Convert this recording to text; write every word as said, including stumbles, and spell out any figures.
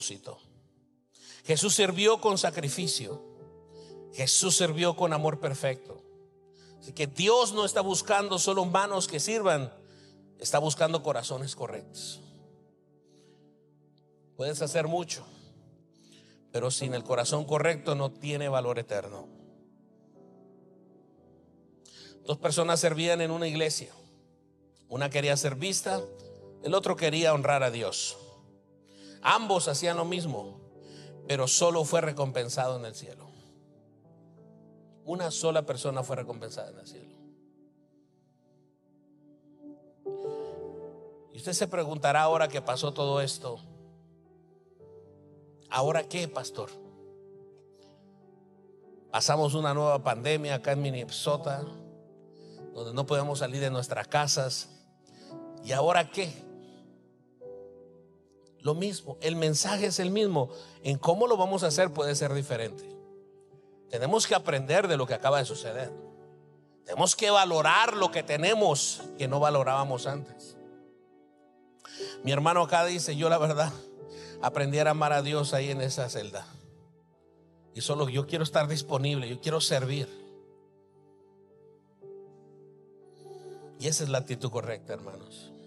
Jesús sirvió con sacrificio. Jesús sirvió con amor perfecto. Así que Dios no está buscando solo manos que sirvan, está buscando corazones correctos. Puedes hacer mucho, pero sin el corazón correcto no tiene valor eterno. Dos personas servían en una iglesia. Una quería ser vista, el otro quería honrar a Dios. Ambos hacían lo mismo, pero solo fue recompensado en el cielo. Una sola persona fue recompensada en el cielo. Y usted se preguntará ahora que pasó todo esto, ¿ahora qué, pastor? Pasamos una nueva pandemia acá en Minnesota, donde no podemos salir de nuestras casas. ¿Y ahora qué? Lo mismo, el mensaje es el mismo. En cómo lo vamos a hacer puede ser diferente. Tenemos que aprender de lo que acaba de suceder. Tenemos que valorar lo que tenemos que no valorábamos antes. Mi hermano acá dice: yo la verdad aprendí a amar a Dios ahí en esa celda. Y solo yo quiero estar disponible, yo quiero servir. Y esa es la actitud correcta, hermanos.